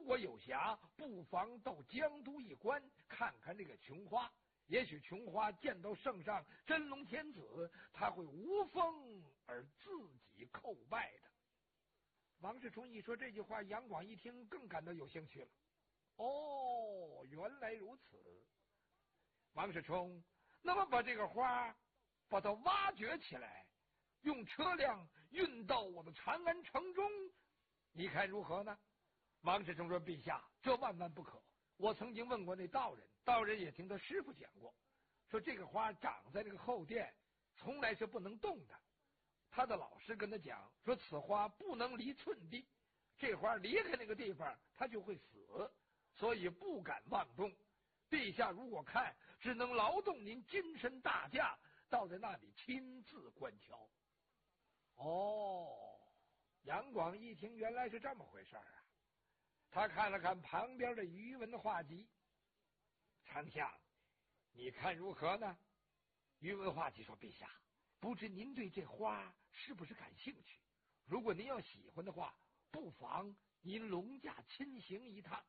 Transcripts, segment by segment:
果有暇，不妨到江都一观，看看这个琼花。也许琼花见到圣上真龙天子，他会无风而自己叩拜的。王世充一说这句话，杨广一听更感到有兴趣了。哦，原来如此。王世充，那么把这个花把它挖掘起来，用车辆运到我的长安城中，你看如何呢？王世充说：陛下，这万万不可。我曾经问过那道人，道人也听他师傅讲过，说这个花长在这个后殿，从来是不能动的。他的老师跟他讲说，此花不能离寸地，这花离开那个地方，它就会死，所以不敢妄动。陛下如果看，只能劳动您金身大驾，到在那里亲自观瞧。哦，杨广一听，原来是这么回事啊！他看了看旁边的于文画集，丞相，你看如何呢？于文画集说：陛下，不知您对这花是不是感兴趣？如果您要喜欢的话，不妨您龙驾亲行一趟。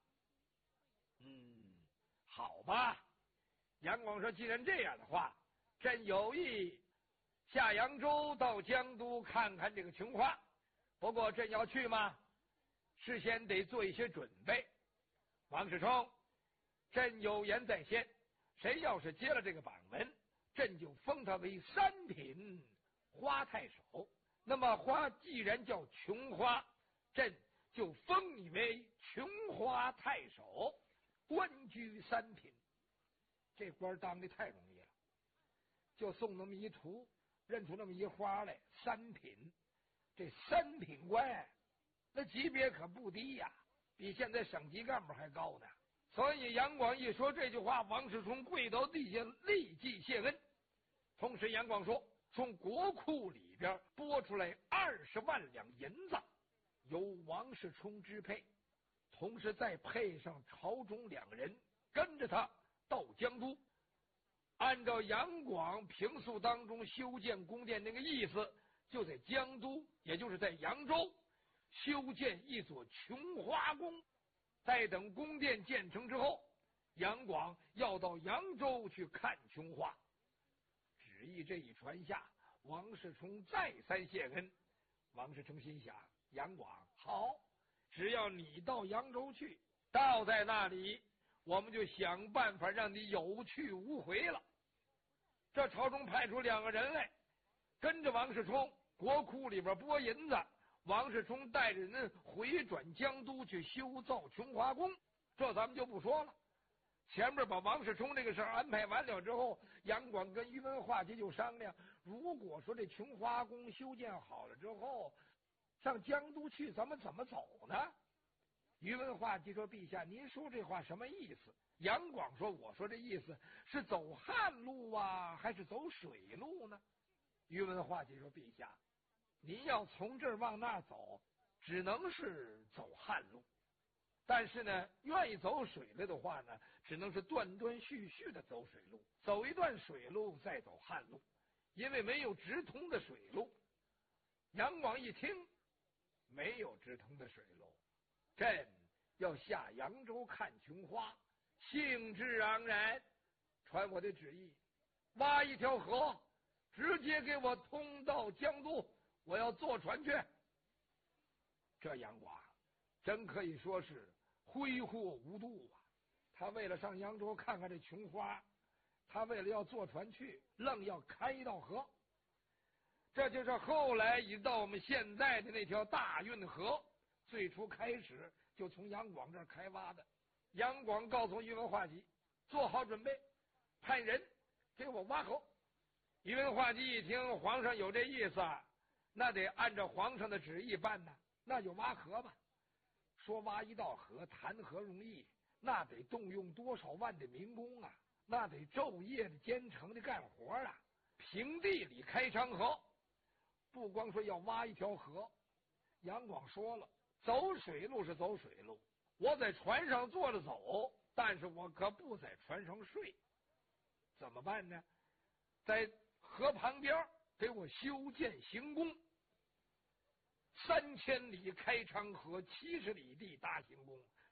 好吧。杨广说：既然这样的话，朕有意下扬州到江都看看这个琼花。不过朕要去吗？事先得做一些准备。王世充，朕有言在先，谁要是接了这个榜文，朕就封他为三品花太守。那么花既然叫琼花，朕就封你为琼花太守，官居三品。这官当的太容易了，就送那么一图，认出那么一花来，三品。这三品官那级别可不低呀，比现在省级干部还高呢。所以杨广一说这句话，王世充跪到地下立即谢恩。同时杨广说，从国库里边拨出来20万两银子，由王世充支配，同时再配上朝中2人跟着他到江都，按照杨广平素当中修建宫殿那个意思，就在江都，也就是在扬州修建一座琼花宫。待等宫殿建成之后，杨广要到扬州去看琼花。旨意这一传下，王世充再三谢恩。王世充心想，杨广好，只要你到扬州去，到在那里，我们就想办法让你有去无回了。这朝中派出2个人来，跟着王世充，国库里边拨银子，王世充带着人回转江都去修造琼花宫。这咱们就不说了。前面把王世充这个事儿安排完了之后，杨广跟于文化集就商量，如果说这琼花宫修建好了之后，上江都去，咱们怎么走呢？于文化集说：陛下，您说这话什么意思？杨广说：我说这意思是走旱路啊，还是走水路呢？于文化集说：陛下，您要从这儿往那儿走，只能是走旱路。但是呢，愿意走水路的话呢，只能是断断续续的走水路，走一段水路再走旱路，因为没有直通的水路。杨广一听，没有直通的水路，朕要下扬州看琼花，兴致盎然，传我的旨意，挖一条河，直接给我通到江都，我要坐船去。这杨广真可以说是挥霍无度啊！他为了上扬州看看这琼花，他为了要坐船去，愣要开一道河。这就是后来一到我们现在的那条大运河，最初开始就从杨广这儿开挖的。杨广告诉于文化集，做好准备，派人给我挖河。于文化集一听皇上有这意思，那得按照皇上的旨意办呢，那就挖河吧。说挖一道河谈何容易，那得动用多少万的民工啊，那得昼夜的兼程的干活啊。平地里开长河，不光说要挖一条河，杨广说了，走水路是走水路，我在船上坐着走，但是我可不在船上睡。怎么办呢？在河旁边给我修建行宫，3000里开长河，70里地搭行宫，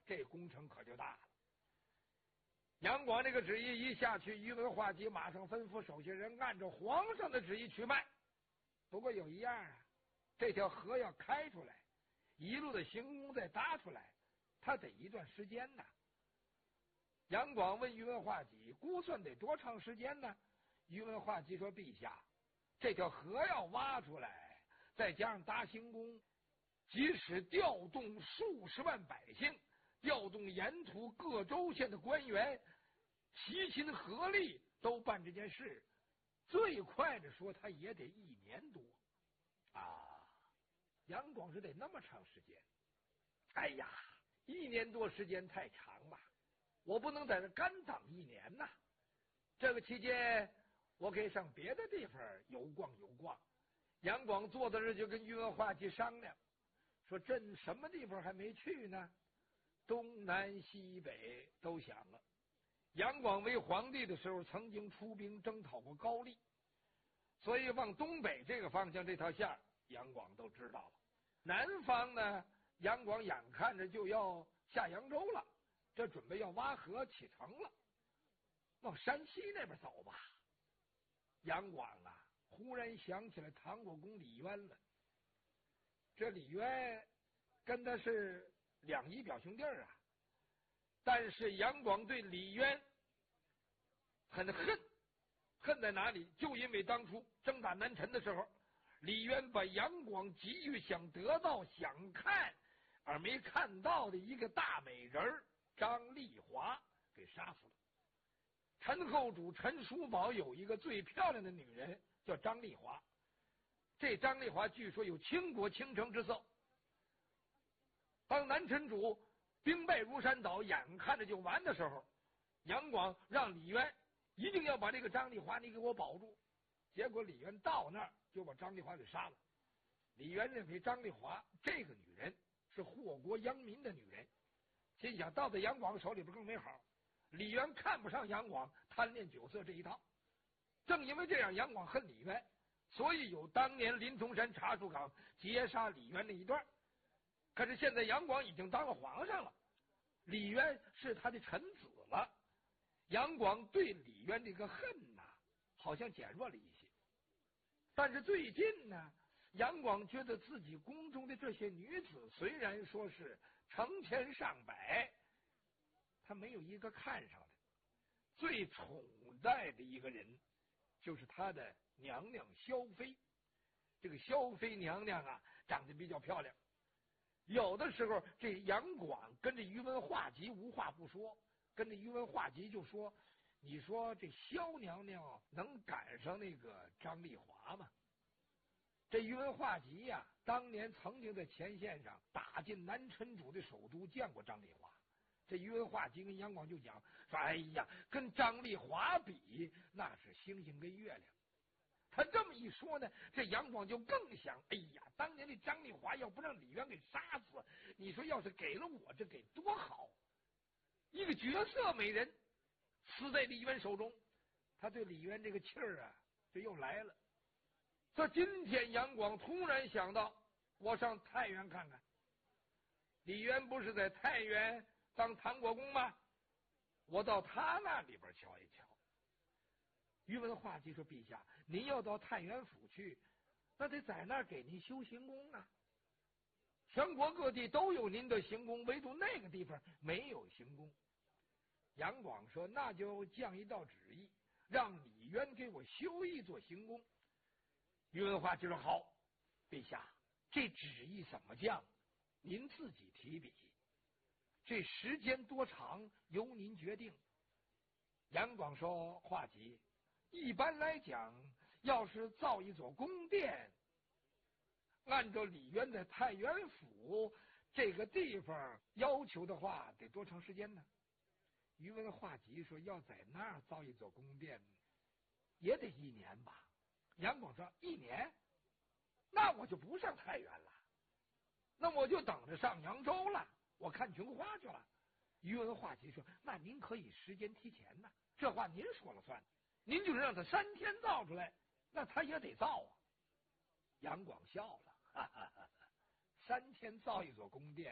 这工程可就大了。杨广这个旨意一下去，宇文化及马上吩咐手下人按照皇上的旨意去卖。不过有一样啊，这条河要开出来，一路的行宫再搭出来，他得一段时间呢。杨广问宇文化及，估算得多长时间呢？宇文化及说：“陛下，这条河要挖出来，再加上搭行宫，即使调动数十万百姓，调动沿途各州县的官员，齐心合力都办这件事，最快的说他也得1年多啊！杨广是得那么长时间。哎呀，1年多时间太长了，我不能在这干等1年呐。这个期间，我可以上别的地方游逛游逛。”杨广坐在这就跟宇文化及商量，说：“朕什么地方还没去呢？东南西北都想了。杨广为皇帝的时候，曾经出兵征讨过高丽，所以往东北这个方向这条线，杨广都知道了。南方呢，杨广眼看着就要下扬州了，这准备要挖河启程了，往山西那边走吧。”杨广啊，忽然想起来唐国公李渊了。这李渊跟他是2姨表兄弟啊，但是杨广对李渊很恨在哪里？就因为当初征打南陈的时候，李渊把杨广急于想得到、想看而没看到的一个大美人张丽华给杀死了。陈后主陈叔宝有一个最漂亮的女人叫张丽华，这张丽华据说有倾国倾城之色。当南陈主兵败如山倒，眼看着就完的时候，杨广让李渊一定要把这个张丽华你给我保住。结果李渊到那儿就把张丽华给杀了。李渊认为张丽华这个女人是祸国殃民的女人，心想到在杨广手里边更没好。李渊看不上杨广贪恋酒色这一套，正因为这样，杨广恨李渊，所以有当年林冲山查处岗劫杀李渊那一段。可是现在杨广已经当了皇上了，李渊是他的臣子了，杨广对李渊这个恨呐，好像减弱了一些。但是最近呢，杨广觉得自己宫中的这些女子虽然说是成千上百，他没有一个看上的。最宠爱的一个人就是他的娘娘萧妃。这个萧妃娘娘啊，长得比较漂亮。有的时候这杨广跟这宇文化及无话不说，跟这宇文化及就说：“你说这萧娘娘能赶上那个张丽华吗？”这宇文化及呀，当年曾经在前线上打进南陈主的首都，见过张丽华。这宇文化及跟杨广就讲说：“哎呀，跟张丽华比，那是星星跟月亮。”他这么一说呢，这杨广就更想：哎呀，当年这张丽华要不让李渊给杀死，你说要是给了我，这给多好！一个绝色美人死在李渊手中，他对李渊这个气儿啊，就又来了。这今天杨广突然想到，我上太原看看。李渊不是在太原当唐国公吗？我到他那里边瞧一瞧。宇文化及说：“陛下，您要到太原府去，那得在那儿给您修行宫啊。全国各地都有您的行宫，唯独那个地方没有行宫。”杨广说：“那就降一道旨意，让李渊给我修一座行宫。”宇文化及说：“好，陛下，这旨意怎么降，您自己提笔，这时间多长由您决定。”杨广说：“化及，一般来讲，要是造一座宫殿，按照李渊的太原府这个地方要求的话，得多长时间呢？”宇文化及说：“要在那儿造一座宫殿，也得1年吧。”杨广说：“1年？那我就不上太原了，那我就等着上扬州了，我看菊花去了。”宇文化及说：“那您可以时间提前呐，这话您说了算。您就是让他3天造出来，那他也得造啊。”杨广笑了，哈哈哈哈，3天造一座宫殿，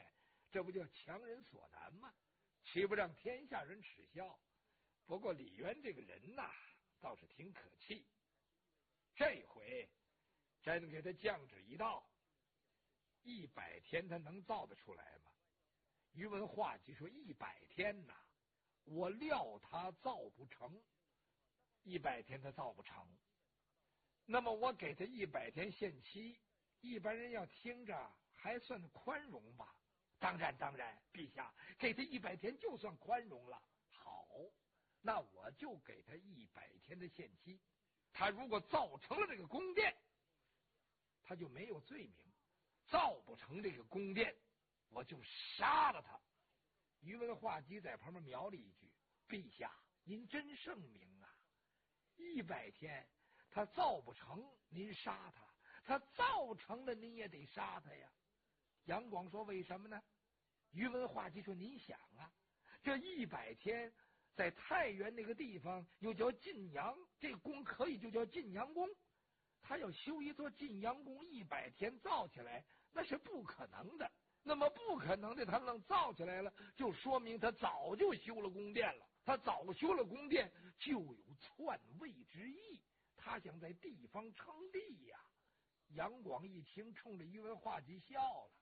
这不叫强人所难吗？岂不让天下人耻笑？不过李渊这个人呐，倒是挺可气。这回真给他降旨一道，100天他能造得出来吗？宇文化及说100天呐，我料他造不成，100天他造不成。那么我给他100天限期，一般人要听着还算宽容吧？当然，陛下给他100天就算宽容了。好，那我就给他100天的限期。他如果造成了这个宫殿，他就没有罪名；造不成这个宫殿，我就杀了他。宇文化及在旁边瞄了一句：“陛下，您真圣明啊！100天他造不成，您杀他；他造成了，您也得杀他呀。”杨广说：“为什么呢？”宇文化及说：“您想啊，这100天在太原那个地方又叫晋阳，这宫可以就叫晋阳宫。他要修一座晋阳宫，100天造起来，那是不可能的。那么不可能的，他能造起来了，就说明他早就修了宫殿了。他早修了宫殿，就有篡位之意。他想在地方称帝呀。”杨广一听，冲着宇文化及笑了。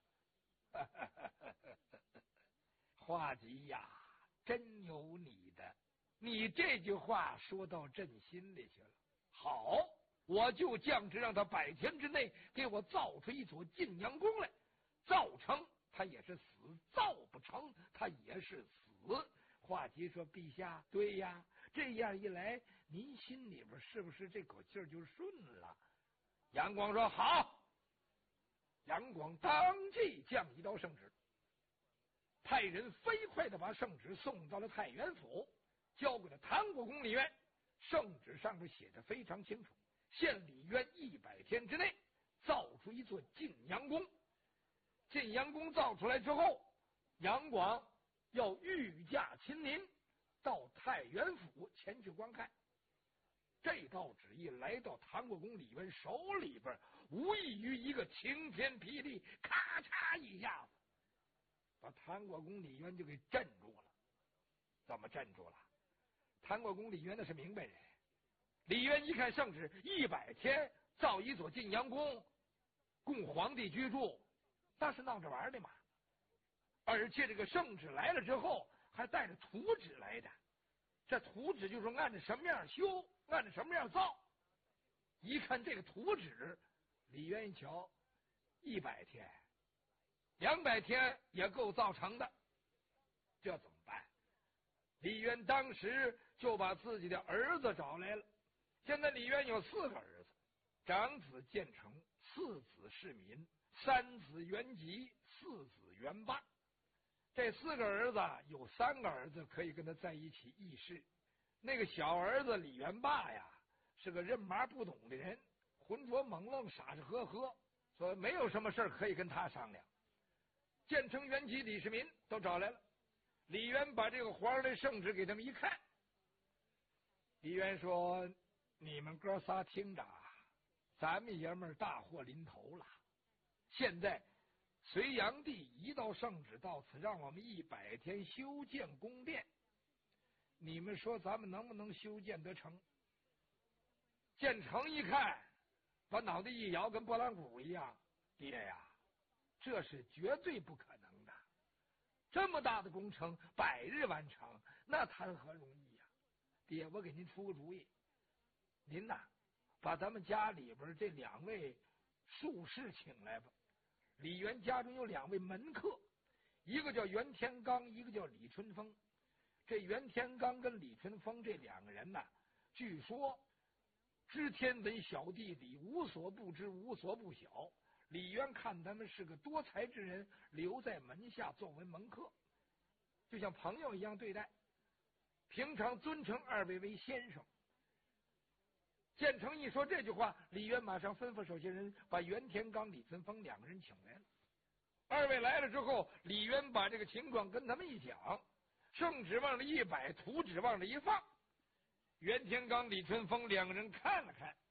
化及呀，真有你的！你这句话说到朕心里去了。好，我就降旨让他100天之内给我造出一座晋阳宫来。造成他也是死，造不成他也是死。化及说：“陛下，对呀，这样一来，您心里边是不是这口气就顺了？”杨广说：“好。”杨广当即降一道圣旨，派人飞快地把圣旨送到了太原府，交给了唐国公李渊。圣旨上面写的非常清楚，限李渊100天之内造出一座晋阳宫。晋阳宫造出来之后，杨广要御驾亲临到太原府前去观看。这道旨意来到唐国公李渊手里边，无异于一个晴天霹雳，咔嚓一下子把唐国公李渊就给镇住了。怎么镇住了？唐国公李渊那是明白人。李渊一看圣旨，100天造一所晋阳宫，供皇帝居住，那是闹着玩的嘛。而且这个圣旨来了之后，还带着图纸来的。这图纸就是按照什么样修，按照什么样造。一看这个图纸，李渊一瞧，100天、200天也够造成的，这怎么办？李渊当时就把自己的儿子找来了。现在李渊有4个儿子，长子建成，次子世民，三子元吉，四子元霸。这4个儿子有3个儿子可以跟他在一起议事。那个小儿子李元霸呀，是个人麻不懂的人，浑浊猛愣，傻傻呵呵，所以没有什么事可以跟他商量。建成、元吉、李世民都找来了。李渊把这个皇上的圣旨给他们一看，李渊说：“你们哥仨听着啊，咱们爷们儿大祸临头了。现在隋炀帝一道圣旨到此，让我们100天修建宫殿，你们说咱们能不能修建得成？”建成一看，把脑袋一摇，跟拨浪鼓一样：“爹呀，这是绝对不可能的！这么大的工程100日完成，那谈何容易呀！爹，我给您出个主意，您呐，把咱们家里边这2位术士请来吧。”李渊家中有2位门客，一个叫袁天罡，一个叫李春风。这袁天罡跟李春风这2个人呐，据说知天文晓地理，无所不知，无所不晓。李渊看他们是个多才之人，留在门下作为门客，就像朋友一样对待，平常尊称2位为先生。建成一说这句话，李渊马上吩咐手下人把袁天罡、李春风2个人请来了。2位来了之后，李渊把这个情况跟他们一讲，圣旨往这一摆，图纸往这一放。袁天罡、李春风2个人看了看，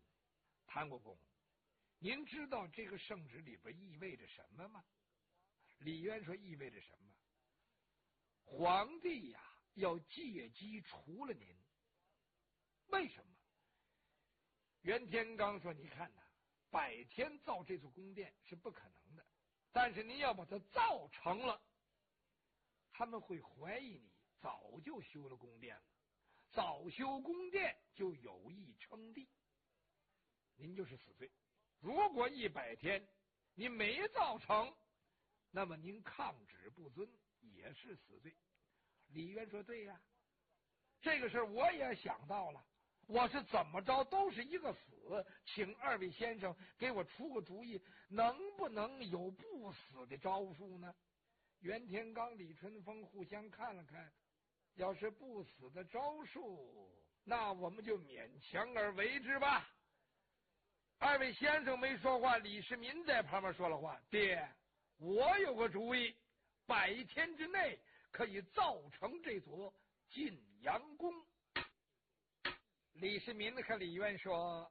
谭国公，您知道这个圣旨里边意味着什么吗？ 李渊说意味着什么？皇帝呀，要借机除了您。为什么？袁天罡说：“你看呐，百天造这座宫殿是不可能的，但是您要把它造成了，他们会怀疑你早就修了宫殿了，早修宫殿就有意称帝，您就是死罪。如果100天您没造成，那么您抗旨不遵也是死罪。”李渊说：“对呀，这个事我也想到了。我是怎么着都是一个死，请二位先生给我出个主意，能不能有不死的招数呢？”袁天罡、李春风互相看了看，要是不死的招数，那我们就勉强而为之吧。二位先生没说话，李世民在旁边说了话：“爹，我有个主意，100天之内可以造成这座晋阳宫。”李世民和李渊说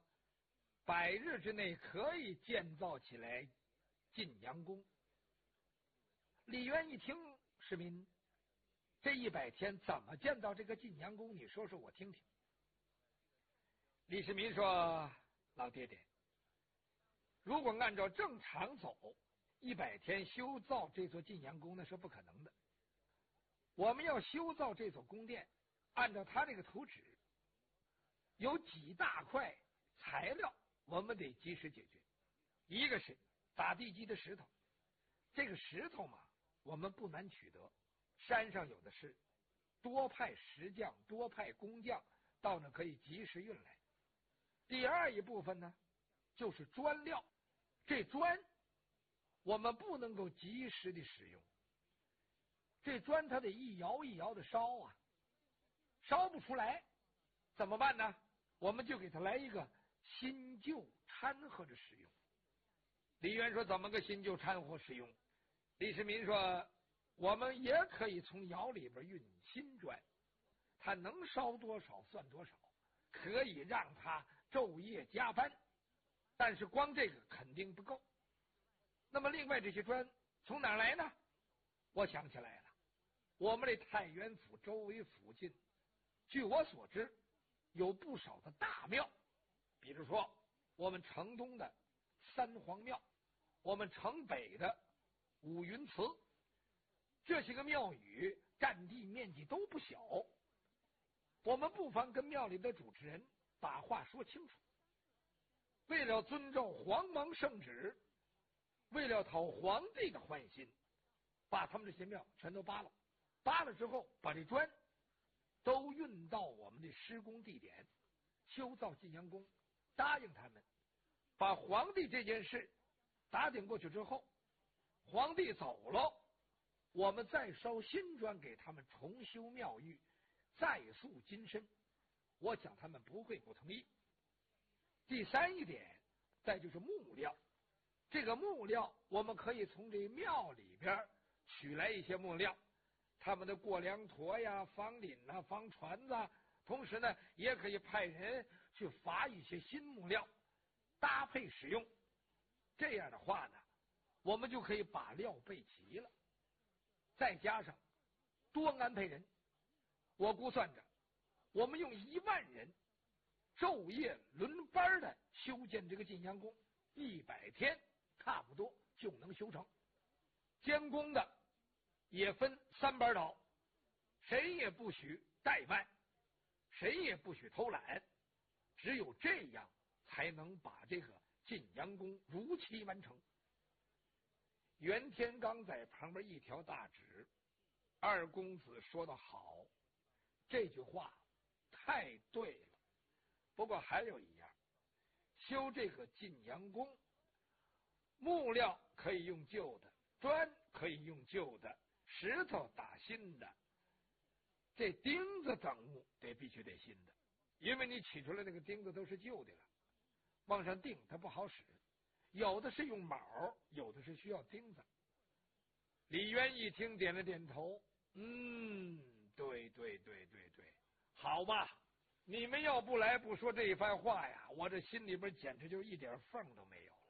：“100日之内可以建造起来晋阳宫。”李渊一听，世民，这100天怎么建造这个晋阳宫？你说说我听听。李世民说：“老爹爹，如果按照正常走，100天修造这座晋阳宫那是不可能的。我们要修造这座宫殿，按照他这个图纸，有几大块材料我们得及时解决。一个是打地基的石头，这个石头嘛，我们不难取得，山上有的是，多派石匠，多派工匠到那可以及时运来。第二一部分呢，就是砖料，这砖我们不能够及时的使用，这砖它得一窑一窑的烧啊，烧不出来怎么办呢？我们就给它来一个新旧掺和着使用。李渊说：“怎么个新旧掺和使用？”李世民说：“我们也可以从窑里边运新砖，它能烧多少算多少，可以让它昼夜加班，但是光这个肯定不够。那么另外这些砖从哪儿来呢？我想起来了，我们这太原府周围附近，据我所知有不少的大庙，比如说我们城东的三皇庙，我们城北的五云祠，这些个庙宇占地面积都不小，我们不妨跟庙里的主持人把话说清楚，为了遵照皇王圣旨，为了讨皇帝的欢心，把他们这些庙全都扒了，扒了之后把这砖都运到我们的施工地点，修造晋阳宫，答应他们，把皇帝这件事打点过去之后，皇帝走了，我们再烧新砖给他们重修庙宇，再塑金身。我想他们不会不同意。第三一点，再就是木料，这个木料我们可以从这庙里边取来一些木料，他们的过梁橐呀、房檩呐、房船子，同时呢也可以派人去伐一些新木料搭配使用。这样的话呢，我们就可以把料备齐了，再加上多安排人，我估算着我们用1万人昼夜轮班的修建这个晋阳宫，100天差不多就能修成。监工的也分3班倒，谁也不许怠慢，谁也不许偷懒，只有这样才能把这个晋阳宫如期完成。袁天罡在旁边一条大指：“二公子说得好，这句话太对了。不过还有一样，修这个晋阳宫，木料可以用旧的，砖可以用旧的，石头打新的，这钉子等物必须得新的，因为你取出来那个钉子都是旧的了，往上钉它不好使，有的是用铆，有的是需要钉子。”李渊一听点了点头，对，好吧，你们要不来不说这番话呀，我这心里边简直就一点缝都没有了。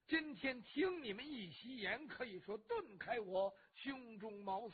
今天听你们一席言，可以说顿开我胸中茅